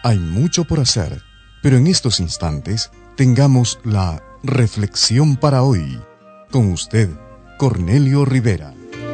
Hay mucho por hacer, pero en estos instantes tengamos la reflexión para hoy. Con usted, Cornelio Rivera.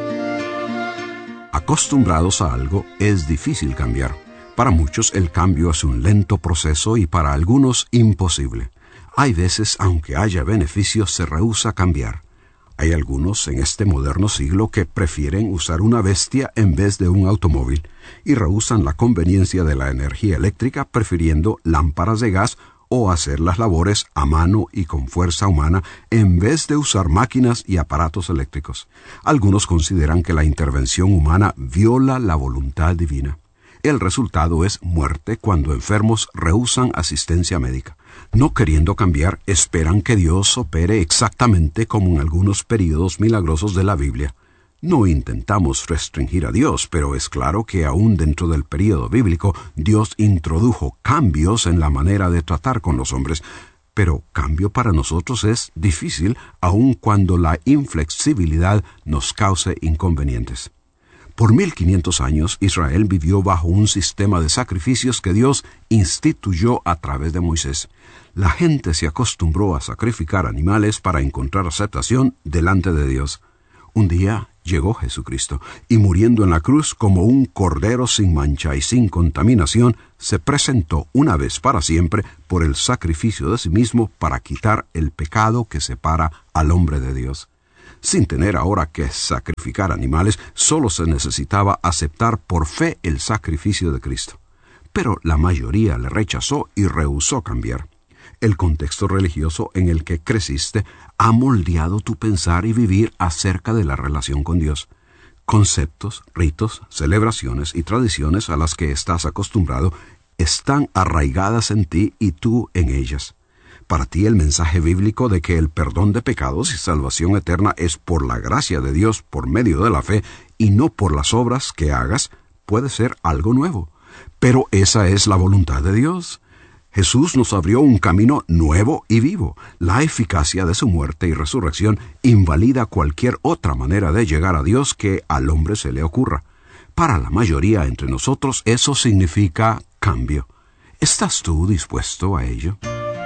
Acostumbrados a algo, es difícil cambiar. Para muchos el cambio es un lento proceso y para algunos imposible. Hay veces, aunque haya beneficios, se rehúsa cambiar. Hay algunos en este moderno siglo que prefieren usar una bestia en vez de un automóvil y rehúsan la conveniencia de la energía eléctrica prefiriendo lámparas de gas o hacer las labores a mano y con fuerza humana en vez de usar máquinas y aparatos eléctricos. Algunos consideran que la intervención humana viola la voluntad divina. El resultado es muerte cuando enfermos rehúsan asistencia médica. No queriendo cambiar, esperan que Dios opere exactamente como en algunos períodos milagrosos de la Biblia. No intentamos restringir a Dios, pero es claro que aún dentro del período bíblico, Dios introdujo cambios en la manera de tratar con los hombres. Pero cambio para nosotros es difícil, aun cuando la inflexibilidad nos cause inconvenientes. Por 1500 años, Israel vivió bajo un sistema de sacrificios que Dios instituyó a través de Moisés. La gente se acostumbró a sacrificar animales para encontrar aceptación delante de Dios. Un día llegó Jesucristo, y muriendo en la cruz como un cordero sin mancha y sin contaminación, se presentó una vez para siempre por el sacrificio de sí mismo para quitar el pecado que separa al hombre de Dios. Sin tener ahora que sacrificar animales, solo se necesitaba aceptar por fe el sacrificio de Cristo. Pero la mayoría le rechazó y rehusó cambiar. El contexto religioso en el que creciste ha moldeado tu pensar y vivir acerca de la relación con Dios. Conceptos, ritos, celebraciones y tradiciones a las que estás acostumbrado están arraigadas en ti y tú en ellas. Para ti el mensaje bíblico de que el perdón de pecados y salvación eterna es por la gracia de Dios por medio de la fe y no por las obras que hagas puede ser algo nuevo. Pero esa es la voluntad de Dios. Jesús nos abrió un camino nuevo y vivo. La eficacia de su muerte y resurrección invalida cualquier otra manera de llegar a Dios que al hombre se le ocurra. Para la mayoría entre nosotros eso significa cambio. ¿Estás tú dispuesto a ello?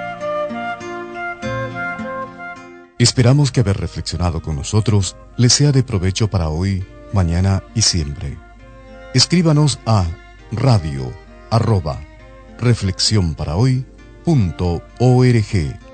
Esperamos que haber reflexionado con nosotros les sea de provecho para hoy, mañana y siempre. Escríbanos a radio@reflexionparahoy.org.